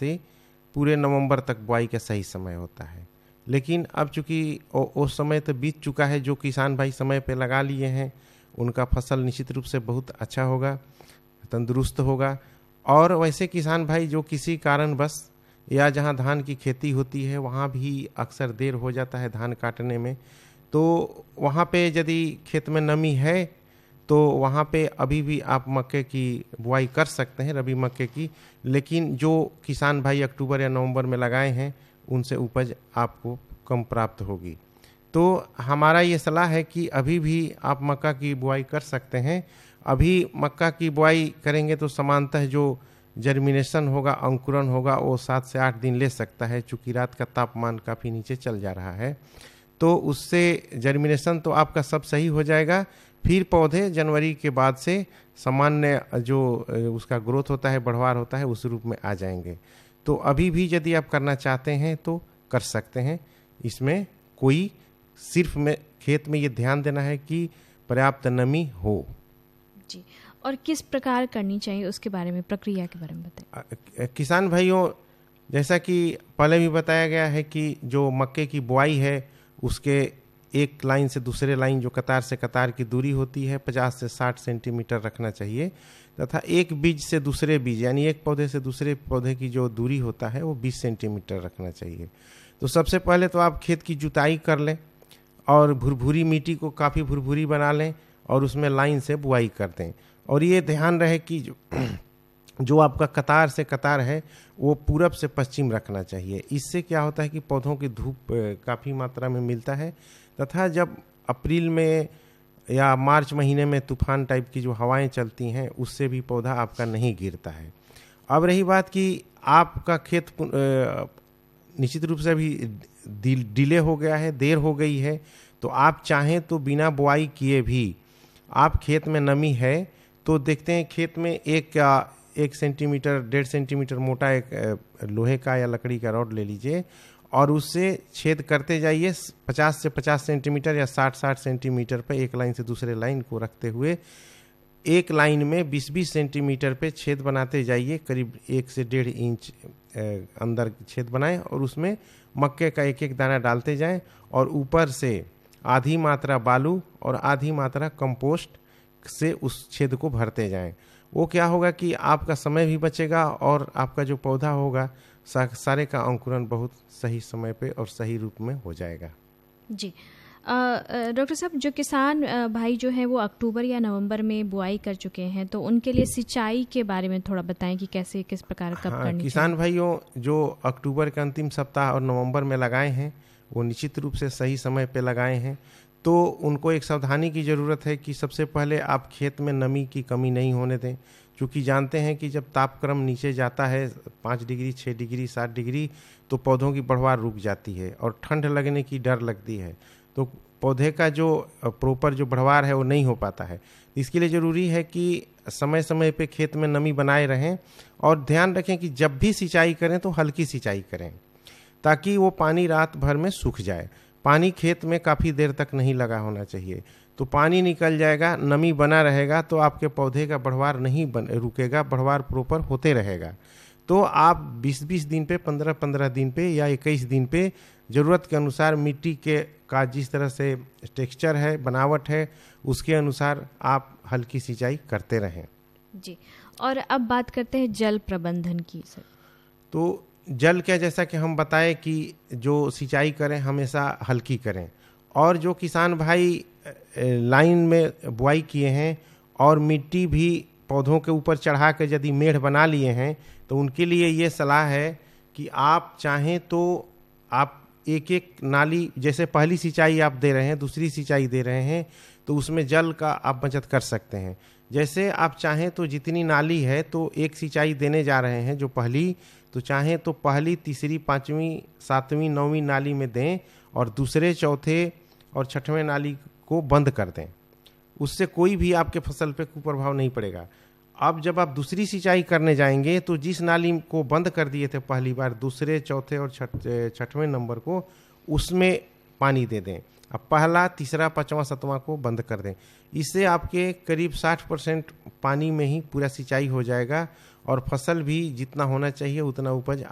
से पूरे नवंबर तक बुआई का सही समय होता है। लेकिन अब चूंकि उस समय तो बीत चुका है, जो किसान भाई समय पे लगा लिए हैं उनका फसल निश्चित रूप से बहुत अच्छा होगा, तंदुरुस्त होगा। और वैसे किसान भाई जो किसी कारणवश या जहां धान की खेती होती है वहां भी अक्सर देर हो जाता है धान काटने में, तो वहां पे यदि खेत में नमी है तो वहाँ पे अभी भी आप मक्के की बुआई कर सकते हैं, रबी मक्के की। लेकिन जो किसान भाई अक्टूबर या नवंबर में लगाए हैं उनसे उपज आपको कम प्राप्त होगी। तो हमारा ये सलाह है कि अभी भी आप मक्का की बुआई कर सकते हैं। अभी मक्का की बुआई करेंगे तो सामान्यतः जो जर्मिनेशन होगा, अंकुरण होगा, वो 7 से 8 दिन ले सकता है, चूँकि रात का तापमान काफ़ी नीचे चल जा रहा है। तो उससे जर्मिनेशन तो आपका सब सही हो जाएगा। फिर पौधे जनवरी के बाद से सामान्य जो उसका ग्रोथ होता है, बढ़वार होता है, उस रूप में आ जाएंगे। तो अभी भी यदि आप करना चाहते हैं तो कर सकते हैं। इसमें कोई सिर्फ में खेत में ये ध्यान देना है कि पर्याप्त नमी हो जी। और किस प्रकार करनी चाहिए उसके बारे में, प्रक्रिया के बारे में बताएं। किसान भाइयों, जैसा कि पहले भी बताया गया है कि जो मक्के की बुआई है उसके एक लाइन से दूसरे लाइन जो कतार से कतार की दूरी होती है 50 से 60 सेंटीमीटर रखना चाहिए, तथा एक बीज से दूसरे बीज यानी एक पौधे से दूसरे पौधे की जो दूरी होता है वो 20 सेंटीमीटर रखना चाहिए। तो सबसे पहले तो आप खेत की जुताई कर लें और भुरभुरी मिट्टी को काफ़ी भुरभुरी बना लें और उसमें लाइन से बुआई कर दें। और ये ध्यान रहे कि जो आपका कतार से कतार है वो पूरब से पश्चिम रखना चाहिए। इससे क्या होता है कि पौधों की धूप काफ़ी मात्रा में मिलता है, तथा जब अप्रैल में या मार्च महीने में तूफान टाइप की जो हवाएं चलती हैं उससे भी पौधा आपका नहीं गिरता है। अब रही बात कि आपका खेत निश्चित रूप से अभी डिले हो गया है, देर हो गई है, तो आप चाहें तो बिना बुआई किए भी आप खेत में नमी है तो देखते हैं खेत में 1 सेंटीमीटर 1.5 सेंटीमीटर मोटा एक लोहे का या लकड़ी का रॉड ले लीजिए और उससे छेद करते जाइए 50 से 50 सेंटीमीटर या 60-60 सेंटीमीटर पे एक लाइन से दूसरे लाइन को रखते हुए एक लाइन में 20-20 सेंटीमीटर पे छेद बनाते जाइए। करीब 1 से 1.5 इंच अंदर छेद बनाएं और उसमें मक्के का एक एक दाना डालते जाएं और ऊपर से आधी मात्रा बालू और आधी मात्रा कंपोस्ट से उस छेद को भरते जाएं। वो क्या होगा कि आपका समय भी बचेगा और आपका जो पौधा होगा सारे का अंकुरण बहुत सही समय पे और सही रूप में हो जाएगा। जी। डॉक्टर साहब, जो किसान भाई जो है वो अक्टूबर या नवंबर में बुआई कर चुके हैं तो उनके लिए सिंचाई के बारे में थोड़ा बताएं कि कैसे किस प्रकार कब करनी चाहिए। किसान भाइयों जो अक्टूबर के अंतिम सप्ताह और नवंबर में लगाए हैं वो निश्चित रूप से सही समय पे लगाए हैं। तो उनको एक सावधानी की ज़रूरत है कि सबसे पहले आप खेत में नमी की कमी नहीं होने दें, क्योंकि जानते हैं कि जब तापक्रम नीचे जाता है 5 डिग्री 6 डिग्री 7 डिग्री तो पौधों की बढ़वार रुक जाती है और ठंड लगने की डर लगती है, तो पौधे का जो प्रॉपर जो बढ़वार है वो नहीं हो पाता है। इसके लिए ज़रूरी है कि समय समय पे खेत में नमी बनाए रहें और ध्यान रखें कि जब भी सिंचाई करें तो हल्की सिंचाई करें ताकि वो पानी रात भर में सूख जाए। पानी खेत में काफ़ी देर तक नहीं लगा होना चाहिए, तो पानी निकल जाएगा, नमी बना रहेगा तो आपके पौधे का बढ़वार नहीं रुकेगा, बढ़वार प्रॉपर होते रहेगा। तो आप 20-20 दिन पे, 15-15 दिन पे या 21 दिन पे ज़रूरत के अनुसार मिट्टी के का जिस तरह से टेक्सचर है, बनावट है, उसके अनुसार आप हल्की सिंचाई करते रहें। जी। और अब बात करते हैं जल प्रबंधन की सर। तो जल क्या, जैसा कि हम बताएं कि जो सिंचाई करें हमेशा हल्की करें, और जो किसान भाई लाइन में बुआई किए हैं और मिट्टी भी पौधों के ऊपर चढ़ा के यदि मेढ़ बना लिए हैं तो उनके लिए ये सलाह है कि आप चाहें तो आप एक एक नाली, जैसे पहली सिंचाई आप दे रहे हैं, दूसरी सिंचाई दे रहे हैं, तो उसमें जल का आप बचत कर सकते हैं। जैसे आप चाहें तो जितनी नाली है तो एक सिंचाई देने जा रहे हैं जो पहली, तो चाहें तो पहली, तीसरी, 5वीं, 7वीं, 9वीं नाली में दें और दूसरे, चौथे और 6वें नाली को बंद कर दें। उससे कोई भी आपके फसल पे कुप्रभाव नहीं पड़ेगा। अब जब आप दूसरी सिंचाई करने जाएंगे तो जिस नाली को बंद कर दिए थे पहली बार, दूसरे, चौथे और 6वें नंबर को उसमें पानी दे दें। अब पहला, तीसरा, 5वां, 7वां को बंद कर दें। इससे आपके करीब 60% पानी में ही पूरा सिंचाई हो जाएगा और फसल भी जितना होना चाहिए उतना उपज